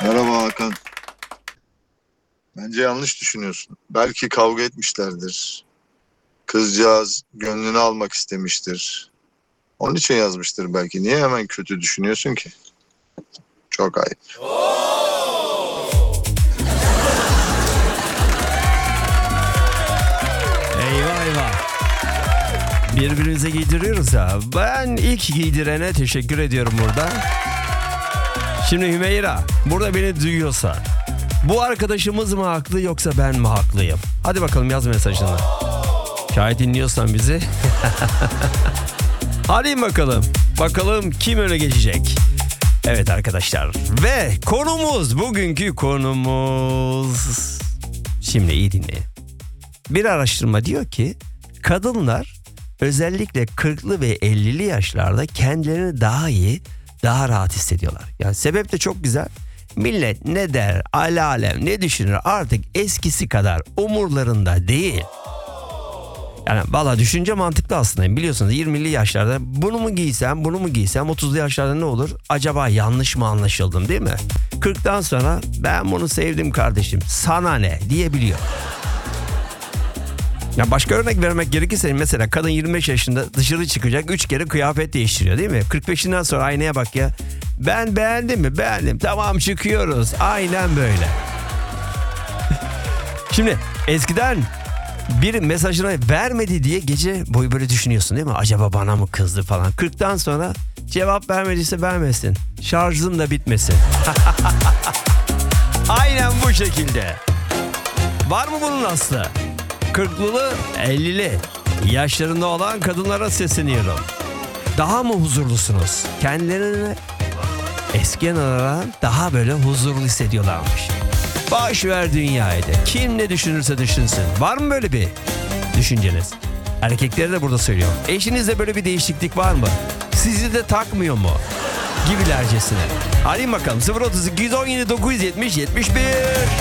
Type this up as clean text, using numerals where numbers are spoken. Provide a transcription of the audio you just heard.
Merhaba Hakan. Bence yanlış düşünüyorsun. Belki kavga etmişlerdir. Kızcağız gönlünü almak istemiştir. Onun için yazmıştır belki. Niye hemen kötü düşünüyorsun ki? Çok ayıp. Eyvah eyvah. Birbirimize giydiriyoruz ya. Ben ilk giydirene teşekkür ediyorum burada. Şimdi Hümeyra burada beni duyuyorsa bu arkadaşımız mı haklı yoksa ben mi haklıyım? Hadi bakalım yaz mesajını. Şayet dinliyorsan bizi. Hadi bakalım. Bakalım kim öne geçecek. Evet arkadaşlar. Ve bugünkü konumuz. Şimdi iyi dinleyin. Bir araştırma diyor ki kadınlar özellikle 40'lı ve 50'li yaşlarda kendilerini daha iyi, daha rahat hissediyorlar. Yani sebep de çok güzel. Millet ne der, alem ne düşünür artık eskisi kadar umurlarında değil. Yani valla düşünce mantıklı aslında. Biliyorsunuz 20'li yaşlarda bunu mu giysem 30'lu yaşlarda ne olur? Acaba yanlış mı anlaşıldım değil mi? 40'tan sonra ben bunu sevdim kardeşim sana ne diyebiliyor. Ya başka örnek vermek gerekirse mesela kadın 25 yaşında dışarı çıkacak 3 kere kıyafet değiştiriyor değil mi? 45'inden sonra aynaya bak ya. Ben beğendim mi? Beğendim. Tamam çıkıyoruz. Aynen böyle. Şimdi eskiden bir mesajını vermedi diye gece boyu böyle düşünüyorsun değil mi? Acaba bana mı kızdı falan. 40'tan sonra cevap vermediyse vermesin. Şarjın da bitmesin. Aynen bu şekilde. Var mı bunun aslı? 40'lı 50'li yaşlarında olan kadınlara sesleniyorum. Daha mı huzurlusunuz? Kendilerini eskiye nazaran daha böyle huzurlu hissediyorlarmış. Boş ver dünyayı da. Kim ne düşünürse düşünsün. Var mı böyle bir düşünceniz? Erkeklere de burada söylüyorum. Eşinizde böyle bir değişiklik var mı? Sizi de takmıyor mu? Gibilercesine. Hadi bakalım 032 117 970 71.